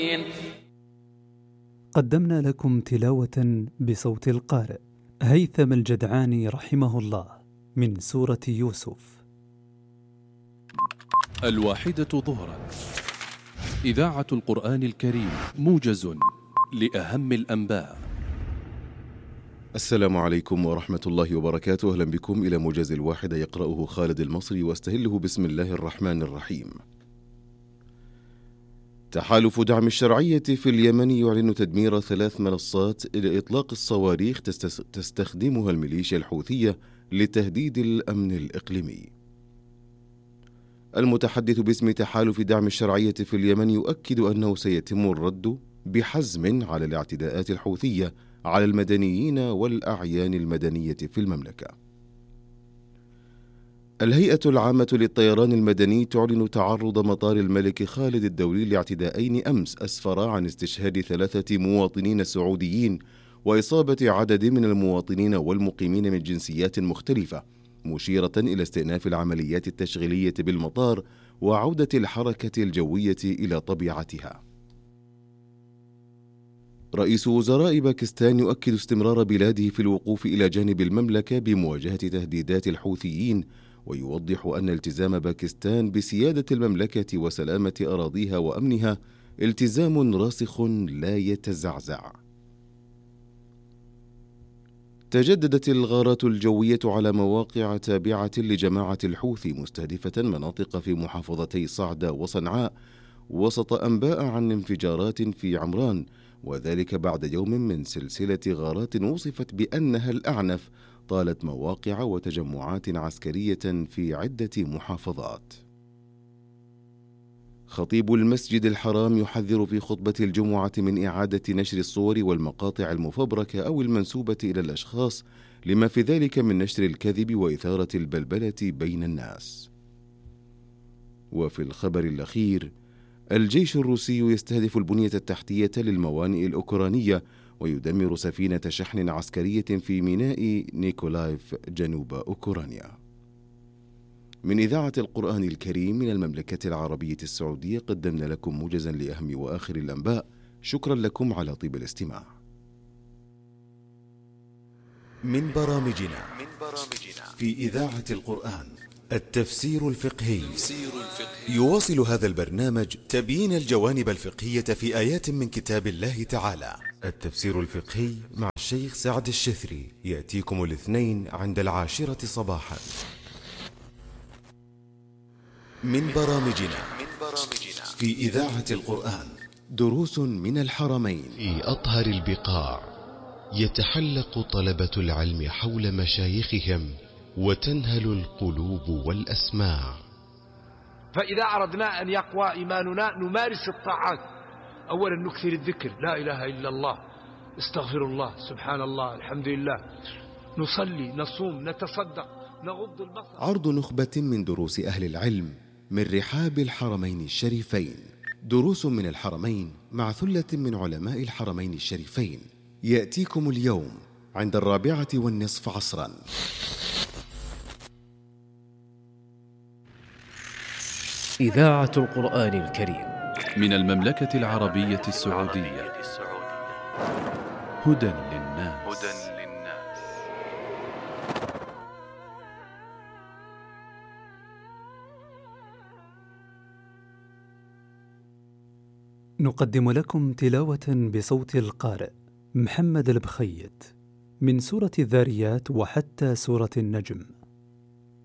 قدمنا لكم تلاوة بصوت القارئ هيثم الجدعاني رحمه الله من سورة يوسف. 1:00 إذاعة القرآن الكريم، موجز لأهم الأنباء. السلام عليكم ورحمة الله وبركاته. أهلا بكم إلى موجز 1 يقرأه خالد المصري واستهله بسم الله الرحمن الرحيم. تحالف دعم الشرعية في اليمن يعلن تدمير 3 منصات لإطلاق الصواريخ تستخدمها الميليشيا الحوثية لتهديد الأمن الإقليمي. المتحدث باسم تحالف دعم الشرعية في اليمن يؤكد أنه سيتم الرد بحزم على الاعتداءات الحوثية على المدنيين والأعيان المدنية في المملكة. الهيئة العامة للطيران المدني تعلن تعرض مطار الملك خالد الدولي لاعتداءين أمس أسفرا عن استشهاد 3 مواطنين سعوديين وإصابة عدد من المواطنين والمقيمين من جنسيات مختلفة، مشيرة إلى استئناف العمليات التشغيلية بالمطار وعودة الحركة الجوية إلى طبيعتها. رئيس وزراء باكستان يؤكد استمرار بلاده في الوقوف إلى جانب المملكة بمواجهة تهديدات الحوثيين، ويوضح أن التزام باكستان بسيادة المملكة وسلامة أراضيها وأمنها التزام راسخ لا يتزعزع. تجددت الغارات الجوية على مواقع تابعة لجماعة الحوثي مستهدفة مناطق في محافظتي صعدة وصنعاء، وسط أنباء عن انفجارات في عمران، وذلك بعد يوم من سلسلة غارات وصفت بأنها الأعنف طالت مواقع وتجمعات عسكرية في عدة محافظات. خطيب المسجد الحرام يحذر في خطبة الجمعة من إعادة نشر الصور والمقاطع المفبركة أو المنسوبة إلى الأشخاص، لما في ذلك من نشر الكذب وإثارة البلبلة بين الناس. وفي الخبر الأخير، الجيش الروسي يستهدف البنية التحتية للموانئ الأوكرانية ويدمر سفينة شحن عسكرية في ميناء نيكولايف جنوب أوكرانيا. من إذاعة القرآن الكريم من المملكة العربية السعودية قدمنا لكم موجزا لأهم وآخر الأنباء. شكرا لكم على طيب الاستماع. من برامجنا في إذاعة القرآن التفسير الفقهي. يواصل هذا البرنامج تبيين الجوانب الفقهية في آيات من كتاب الله تعالى. التفسير الفقهي مع الشيخ سعد الشثري يأتيكم الاثنين عند 10 صباحا. من برامجنا في إذاعة القرآن دروس من الحرمين. في أطهر البقاع يتحلق طلبة العلم حول مشايخهم وتنهل القلوب والأسماع. فإذا أردنا أن يقوى إيماننا نمارس الطاعات. أولا نكثر الذكر، لا إله إلا الله، استغفر الله، سبحان الله، الحمد لله، نصلي، نصوم، نتصدق، نغض البصر. عرض نخبة من دروس أهل العلم من رحاب الحرمين الشريفين. دروس من الحرمين مع ثلة من علماء الحرمين الشريفين يأتيكم اليوم عند 4:15 عصرا. إذاعة القرآن الكريم من المملكة العربية السعودية. هدى للناس. نقدم لكم تلاوة بصوت القارئ محمد البخيت من سورة الذاريات وحتى سورة النجم.